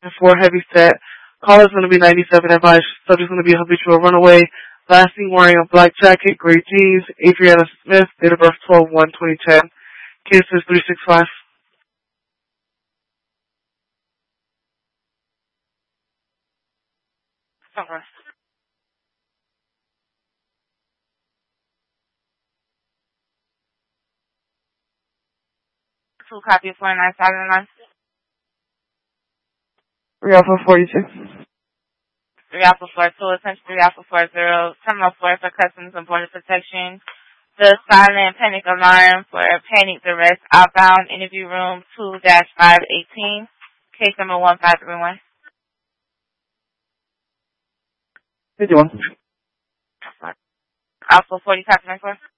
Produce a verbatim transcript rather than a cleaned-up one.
and four heavy set. Call is going to be ninety-seven advised. Subject is going to be a habitual runaway. Last seen wearing a black jacket, gray jeans. Adriana Smith, date of birth twelve one twenty ten. Case is three six five. Okay. Two copies for nine seven nine. three Alpha forty-six. Three Alpha four two, attention three Alpha four zero. Terminal four for customs and border protection. The silent panic alarm for panic duress outbound interview room two dash five eighteen. Case number one five three one. fifty-one. Alpha forty copy nine four.